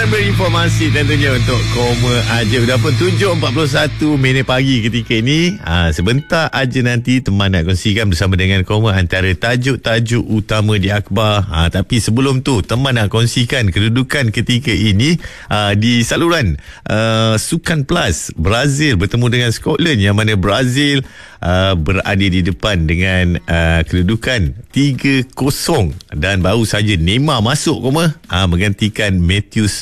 dan berinformasi tentunya untuk Koma Aja. Dah pun 7.41 minit pagi ketika ini. Sebentar aja nanti teman nak kongsikan bersama dengan Koma antara tajuk-tajuk utama di akhbar. Tapi sebelum tu teman nak kongsikan kedudukan ketika ini di saluran Sukan Plus. Brazil bertemu dengan Scotland, yang mana Brazil berada di depan dengan kedudukan 3-0 dan baru saja Neymar masuk Koma menggantikan Matheus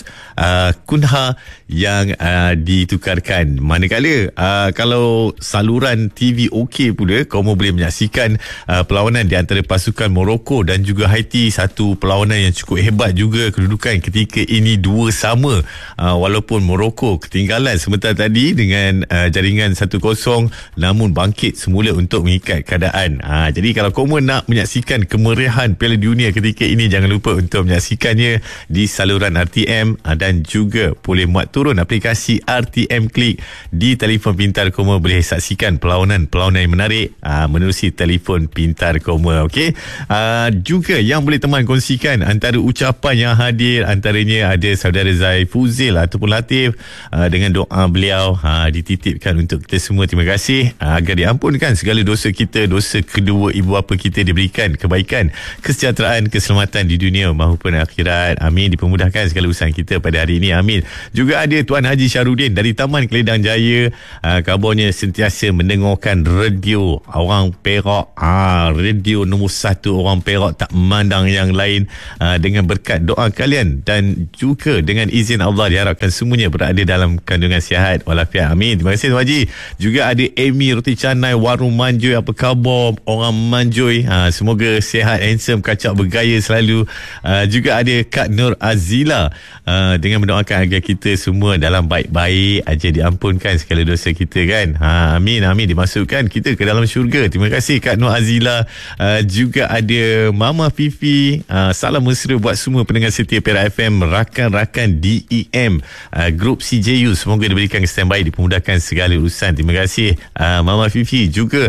Cunha yang ditukarkan. Manakala kalau saluran TV okey pula, Koma boleh menyaksikan perlawanan di antara pasukan Morocco dan juga Haiti. Satu perlawanan yang cukup hebat juga kedudukan ketika ini 2-2, walaupun Morocco ketinggalan sebentar tadi dengan jaringan 1-0, namun bangkit semula untuk mengikat keadaan. Jadi kalau Koma nak menyaksikan kemeriahan Piala Dunia ketika ini, jangan lupa untuk menyaksikannya di saluran RTM dan juga boleh muat turun aplikasi RTM Klik di telefon pintar Koma. Boleh saksikan perlawanan yang menarik menerusi telefon pintar Koma. Okey. Juga yang boleh teman kongsikan antara ucapan yang hadir, antaranya ada saudara Zai Fuzil ataupun Latif dengan doa beliau dititipkan untuk kita semua. Terima kasih agar diampunkan segala dosa kita, dosa kedua ibu bapa kita, diberikan kebaikan, kesejahteraan, keselamatan di dunia maupun akhirat. Amin. Dipermudahkan segala urusan kita pada hari ini. Amin. Juga ada Tuan Haji Syarudin dari Taman Keledang Jaya. Kabarnya sentiasa mendengarkan radio orang Perak. Radio nombor 1 orang Perak, tak memandang yang lain. Dengan berkat doa kalian dan juga dengan izin Allah, diharapkan semuanya berada dalam kandungan sihat walafiat. Amin. Terima kasih Tuan Haji. Juga ada Amy Roti Canai Warung Manjoy. Apa khabar orang Manjoy? Semoga sihat, handsome, kacak bergaya selalu. Juga ada Kak Nur Azila dengan mendoakan agar kita semua dalam baik-baik aja, diampunkan segala dosa kita kan. Amin, amin, dimasukkan kita ke dalam syurga. Terima kasih Kak Nur Azila. Juga ada Mama Fifi. Salam mesra buat semua pendengar setia Perak FM, rakan-rakan DEM, grup CJU. Semoga diberikan standby, dipermudahkan segala urusan. Terima kasih Mama Fifi. Juga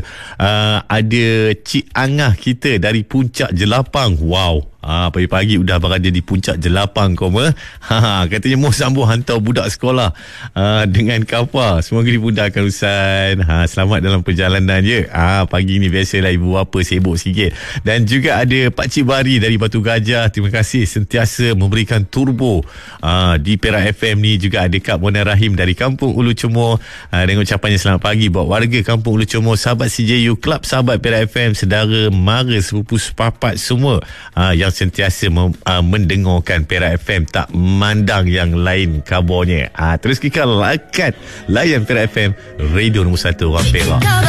ada Cik Angah kita dari Puncak Jelapang. Wow, pagi-pagi udah berada di Puncak Jelapang Koma. Katanya mau sambung hantar budak sekolah dengan kapal. Semoga dimudahkan urusan. Selamat dalam perjalanan je. Pagi ni biasalah ibu bapa sibuk sikit. Dan juga ada Pak Cik Bari dari Batu Gajah. Terima kasih sentiasa memberikan turbo di Perak FM ni. Juga ada Kak Mona Rahim dari Kampung Ulu Cemor dengan ucapannya selamat pagi buat warga Kampung Ulu Cemor, sahabat CJU, Kelab Sahabat Perak FM, sedara mara, sepupu sepapat semua yang sentiasa mendengarkan Perak FM, tak memandang yang lain kabarnya. Terus kekal lakat layan Perak FM, radio nombor 1 orang Perak.